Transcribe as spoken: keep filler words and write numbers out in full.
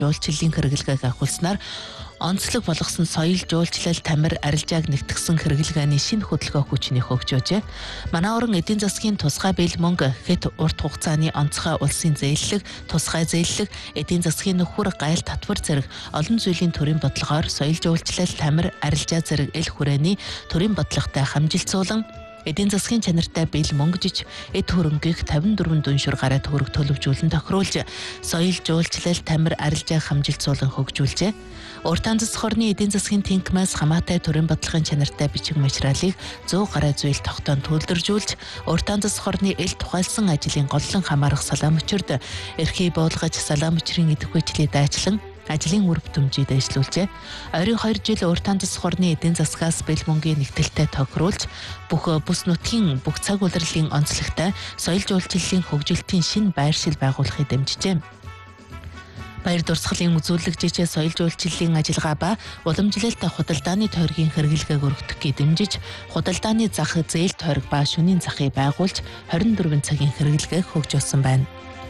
жуулчлалын хэрэглэгээг агуулснаар онцлог болгосон соёл жуулчлал тамир арилжааг нэгтгсэн хэрэглэгээний шинэ хөдөлгөөн хүчнийг хөгжөөжээ. Манай орон эдийн засгийн тусгай бэл мөнгө хэд урт хугацааны онцгой улсын зээллэг, тусгай зээллэг, эдийн засгийн нөхөр гайл татвар зэрэг олон зүйлийн төрийн бодлогоор соёл жуулчлал тамир арилжаа зэрэг эл хүрээний төрийн бодлоготой хамжилцуулан эдийн засгийн чанартай бэл мөнгөжиж эд хөрөнгийг тавин дөрвөн дүншүр гараа төгрөг төлөвжүүлэн тохируулж соёл жуулчлал тамир арилжааг хамжилцуулан хөгжүүлжээ. Уртаан засаг хорны эдийн засгийн тэнхимээс хамаатай төрийн бодлогын чанартай бичиг материалыг сто гаруй зүйл тогтоон төлдөржүүлж уртаан засаг хорны эл тухайлсан ажлын голлон хамаарах салаан мөчөрд эрхий буулгаж салаан мөчрийн идэвхжлийг дайчлан ажлын үр бүтэмжийг дэвшлүүлжээ. Ойрын хоёр жил уртаан засаг хорны эдийн засгаас бэл мөнгөний нэгтэлтэй тохируулж бүх бүс нутгийн бүх цаг улирлын онцлогтой соёл жуулчлалын хөгжилтийн шинэ байршил байгуулахыг дэмжижээ. Баяр дурсгалын үзүүлэгчид соёл жуулчлалын ажиллагаа ба уламжлалт худалдааны тойргийн хэрэглэгээг өргөдөхийг дэмжиж худалдааны зах зээл тойрог ба шөнийн захыг байгуулж хорин дөрвөн цагийн хэрэглэгээг хөгжүүлсэн байна.